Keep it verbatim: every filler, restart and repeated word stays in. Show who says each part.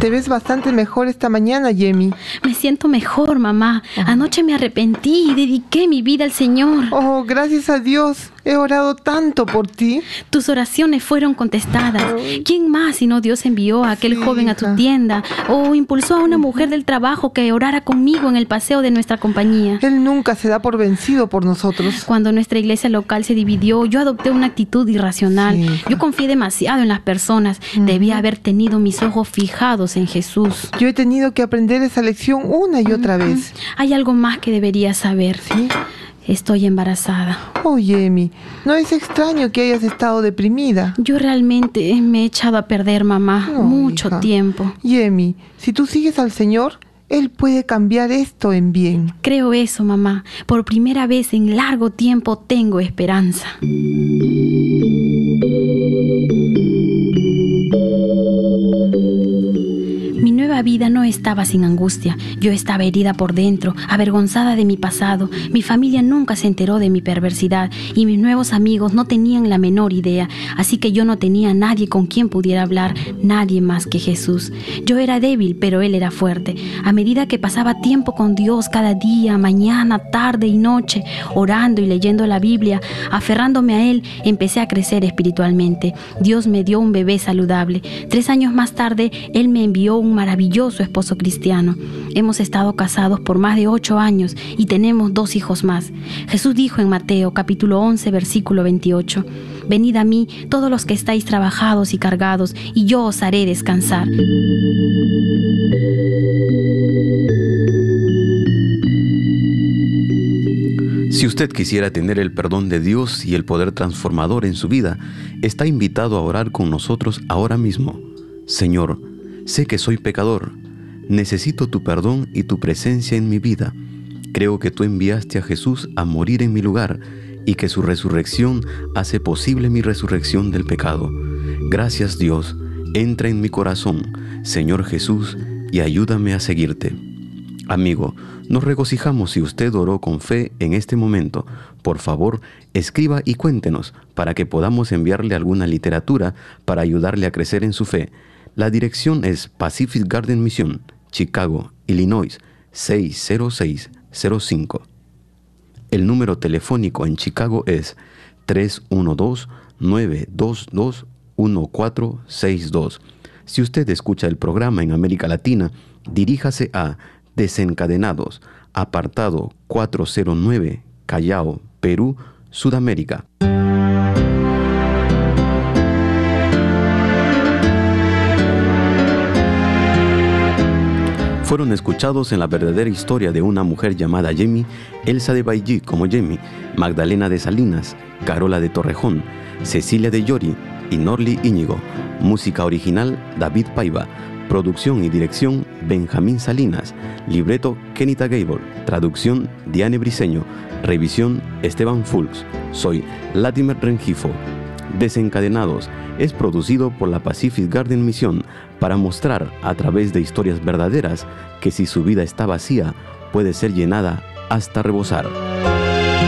Speaker 1: Te ves bastante mejor esta mañana, Yemi.
Speaker 2: Me siento mejor, mamá. Anoche me arrepentí y dediqué mi vida al Señor.
Speaker 1: Oh, gracias a Dios. He orado tanto por ti.
Speaker 2: Tus oraciones fueron contestadas. ¿Quién más sino Dios envió a aquel
Speaker 1: Sí,
Speaker 2: joven a tu
Speaker 1: hija.
Speaker 2: tienda o impulsó a una mujer del trabajo que orara conmigo en el paseo de nuestra compañía?
Speaker 1: Él nunca se da por vencido por nosotros.
Speaker 2: Cuando nuestra iglesia local se dividió, yo adopté una actitud irracional.
Speaker 1: Sí, hija.
Speaker 2: Yo confié demasiado en las personas. Debía haber tenido mis ojos fijados en Jesús.
Speaker 1: Yo he tenido que aprender esa lección una y otra vez.
Speaker 2: Hay algo más que deberías saber.
Speaker 1: ¿Sí?
Speaker 2: Estoy embarazada.
Speaker 1: Oh, Yemi, no es extraño que hayas estado deprimida.
Speaker 2: Yo realmente me he echado a perder, mamá,
Speaker 1: No,
Speaker 2: mucho
Speaker 1: hija.
Speaker 2: tiempo.
Speaker 1: Yemi, si tú sigues al Señor, Él puede cambiar esto en bien.
Speaker 2: Creo eso, mamá. Por primera vez en largo tiempo tengo esperanza. Mi nueva vida no estaba sin angustia. Yo estaba herida por dentro, avergonzada de mi pasado. Mi familia nunca se enteró de mi perversidad y mis nuevos amigos no tenían la menor idea. Así que yo no tenía a nadie con quien pudiera hablar, nadie más que Jesús. Yo era débil, pero Él era fuerte. A medida que pasaba tiempo con Dios cada día, mañana, tarde y noche, orando y leyendo la Biblia, aferrándome a Él, empecé a crecer espiritualmente. Dios me dio un bebé saludable. Tres años más tarde, Él me envió un maravilloso esposo cristiano. Hemos estado casados por más de ocho años y tenemos dos hijos más. Jesús dijo en Mateo capítulo once, versículo veintiocho: Venid a mí todos los que estáis trabajados y cargados, y yo os haré descansar.
Speaker 3: Si usted quisiera tener el perdón de Dios y el poder transformador en su vida, está invitado a orar con nosotros ahora mismo. Señor, sé que soy pecador. Necesito tu perdón y tu presencia en mi vida. Creo que tú enviaste a Jesús a morir en mi lugar y que su resurrección hace posible mi resurrección del pecado. Gracias, Dios. Entra en mi corazón, Señor Jesús, y ayúdame a seguirte. Amigo, nos regocijamos si usted oró con fe en este momento. Por favor, escriba y cuéntenos para que podamos enviarle alguna literatura para ayudarle a crecer en su fe. La dirección es Pacific Garden Mission, Chicago, Illinois, seis cero seis cero cinco. El número telefónico en Chicago es tres uno dos, nueve dos dos, uno cuatro seis dos. Si usted escucha el programa en América Latina, diríjase a Desencadenados, apartado cuatrocientos nueve, Callao, Perú, Sudamérica. Fueron escuchados en la verdadera historia de una mujer llamada Yemi, Elsa de Bailly como Yemi, Magdalena de Salinas, Carola de Torrejón, Cecilia de Llori y Norly Íñigo. Música original David Paiva. Producción y dirección Benjamín Salinas. Libreto Kenita Gable. Traducción Diane Briceño. Revisión Esteban Fulks. Soy Latimer Rengifo. Desencadenados es producido por la Pacific Garden Mission para mostrar a través de historias verdaderas que si su vida está vacía, puede ser llenada hasta rebosar.